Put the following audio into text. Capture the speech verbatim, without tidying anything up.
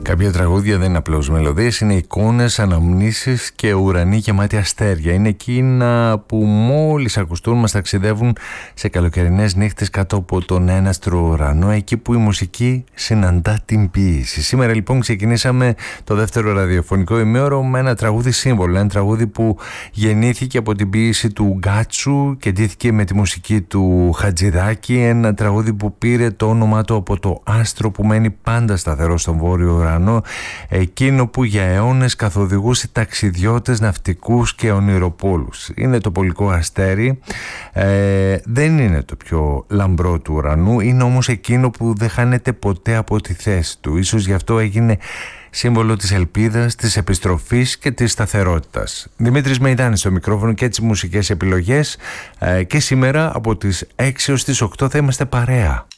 Κάποια τραγούδια δεν είναι απλώς μελωδίες, είναι εικόνες, αναμνήσεις και ουρανοί γεμάτοι αστέρια. Είναι εκείνα που μόλις ακουστούν μας ταξιδεύουν σε καλοκαιρινές νύχτες κάτω από τον έναστρο ουρανό, εκεί που η μουσική συναντά την ποίηση. Σήμερα λοιπόν ξεκινήσαμε το δεύτερο ραδιοφωνικό ημέωρο με ένα τραγούδι σύμβολο, ένα τραγούδι που γεννήθηκε από την ποίηση του Γκάτσου και ντύθηκε με τη μουσική του Χατζηδάκη, ένα τραγούδι που πήρε το όνομά του από το άστρο που μένει πάντα σταθερό στον βόρειο ουρανό, εκείνο που για αιώνες καθοδηγούσε ταξιδιώτες, ναυτικούς και ονειροπόλους. Είναι το πολικό αστέρι, ε, δεν είναι το πιο λαμπρό του ουρανού, είναι όμως εκείνο που δεν χάνεται ποτέ από τη θέση του. Ίσως γι' αυτό έγινε σύμβολο της ελπίδας, της επιστροφής και της σταθερότητας. Δημήτρης Μεϊδάνης στο μικρόφωνο και τις μουσικές επιλογές, ε, και σήμερα από τις έξι έως τις οκτώ θα είμαστε παρέα.